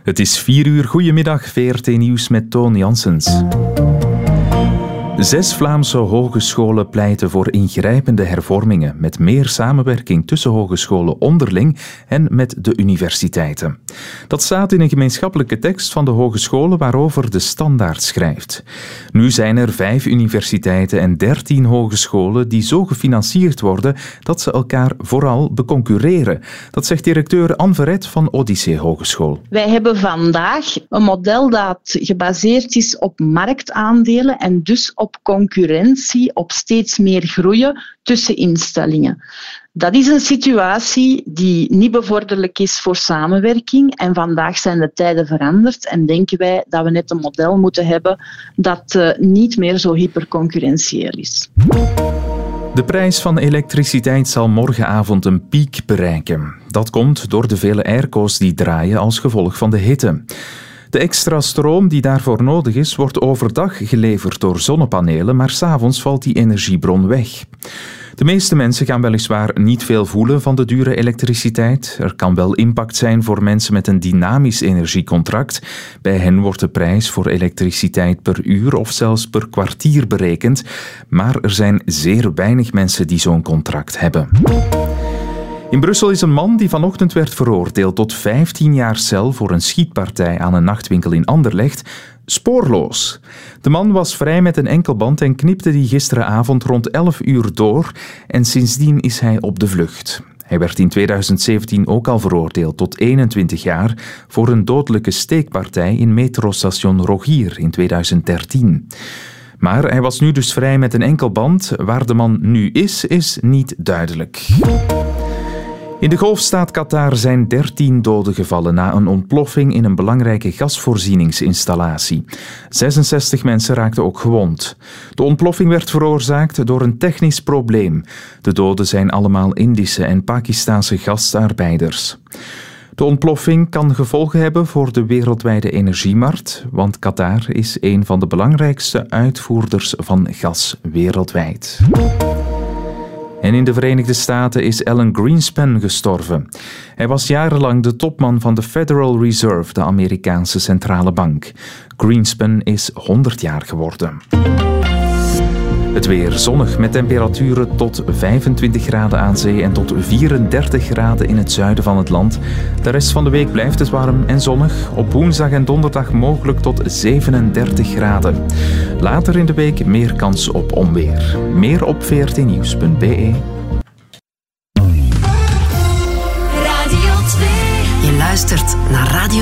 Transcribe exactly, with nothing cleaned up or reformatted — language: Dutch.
Het is vier uur. Goedemiddag, V R T Nieuws met Toon Janssens. Zes Vlaamse hogescholen pleiten voor ingrijpende hervormingen met meer samenwerking tussen hogescholen onderling en met de universiteiten. Dat staat in een gemeenschappelijke tekst van de hogescholen waarover de Standaard schrijft. Nu zijn er vijf universiteiten en dertien hogescholen die zo gefinancierd worden dat ze elkaar vooral beconcurreren. Dat zegt directeur Anne Verret van Odyssee Hogeschool. Wij hebben vandaag een model dat gebaseerd is op marktaandelen en dus op op concurrentie, op steeds meer groeien tussen instellingen. Dat is een situatie die niet bevorderlijk is voor samenwerking en vandaag zijn de tijden veranderd en denken wij dat we net een model moeten hebben dat uh, niet meer zo hyperconcurrentieel is. De prijs van elektriciteit zal morgenavond een piek bereiken. Dat komt door de vele airco's die draaien als gevolg van de hitte. De extra stroom die daarvoor nodig is, wordt overdag geleverd door zonnepanelen, maar 's avonds valt die energiebron weg. De meeste mensen gaan weliswaar niet veel voelen van de dure elektriciteit. Er kan wel impact zijn voor mensen met een dynamisch energiecontract. Bij hen wordt de prijs voor elektriciteit per uur of zelfs per kwartier berekend. Maar er zijn zeer weinig mensen die zo'n contract hebben. In Brussel is een man die vanochtend werd veroordeeld tot vijftien jaar cel voor een schietpartij aan een nachtwinkel in Anderlecht, spoorloos. De man was vrij met een enkelband en knipte die gisteravond rond elf uur door en sindsdien is hij op de vlucht. Hij werd in tweeduizend zeventien ook al veroordeeld tot eenentwintig jaar voor een dodelijke steekpartij in metrostation Rogier in tweeduizend dertien. Maar hij was nu dus vrij met een enkelband. Waar de man nu is, is niet duidelijk. In de golfstaat Qatar zijn dertien doden gevallen na een ontploffing in een belangrijke gasvoorzieningsinstallatie. zesenzestig mensen raakten ook gewond. De ontploffing werd veroorzaakt door een technisch probleem. De doden zijn allemaal Indische en Pakistaanse gastarbeiders. De ontploffing kan gevolgen hebben voor de wereldwijde energiemarkt, want Qatar is een van de belangrijkste uitvoerders van gas wereldwijd. En in de Verenigde Staten is Alan Greenspan gestorven. Hij was jarenlang de topman van de Federal Reserve, de Amerikaanse centrale bank. Greenspan is honderd jaar geworden. Het weer zonnig met temperaturen tot vijfentwintig graden aan zee en tot vierendertig graden in het zuiden van het land. De rest van de week blijft het warm en zonnig. Op woensdag en donderdag mogelijk tot zevenendertig graden. Later in de week meer kans op onweer. Meer op v r t nieuws punt b e. Radio twee. Je luistert naar Radio